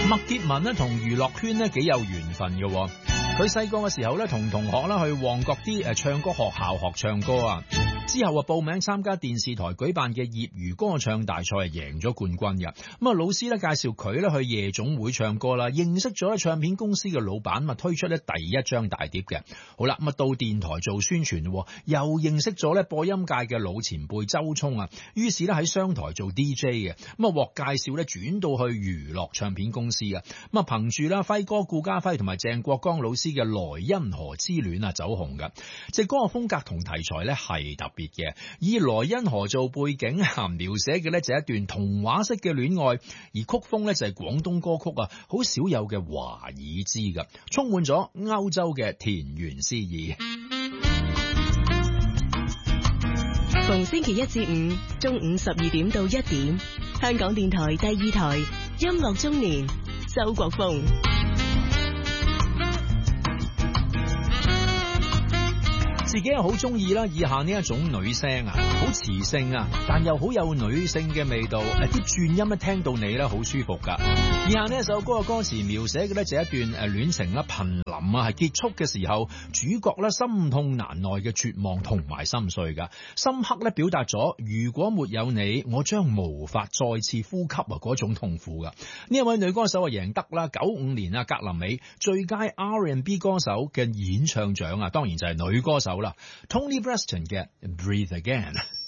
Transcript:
麥潔文咧同娛樂圈咧幾有緣分嘅，佢細個嘅時候咧同同學啦去旺角啲唱歌學校學唱歌啊，之後報名參加電視台舉辦嘅業餘歌唱大賽，贏咗冠軍嘅。咁啊老師咧介紹佢咧去夜總會唱歌啦，認識咗唱片公司嘅老闆，推出咧第一張大碟嘅。好啦，咁啊到電台做宣傳，又認識咗咧播音界嘅老前輩周聰啊，於是咧喺商台做 DJ 嘅，咁啊獲介紹咧轉到去娛樂唱片公司啊，咁啊憑住啦輝哥顧嘉輝同埋鄭國江老師嘅萊茵河之戀啊走紅嘅。隻歌嘅風格同題材咧係特別嘅，以萊茵河做背景，描寫嘅咧就係一段童話式嘅戀愛，而曲風咧就係廣東歌曲啊，好少有嘅華爾茲噶，充滿咗歐洲嘅田園詩意。 逢星期一至五中午12點到1點，香港電台第2台音樂中年，周國峰。 自己又好中意啦，以下呢一種女聲啊，好磁性啊，但又好有女性嘅味道，啲轉音一聽到你咧好舒服噶。以下呢一首歌嘅歌詞描寫嘅咧就係一段戀情啦瀕臨啊係結束嘅時候，主角咧心痛難耐嘅絕望同埋心碎噶，深刻咧表達咗如果沒有你，我將無法再次呼吸啊嗰種痛苦噶。呢一位女歌手啊贏得啦95年啊格林美最佳 R&B 歌手嘅演唱獎啊，當然就係女歌手啦。Toni Braxton 嘅 Breathe Again。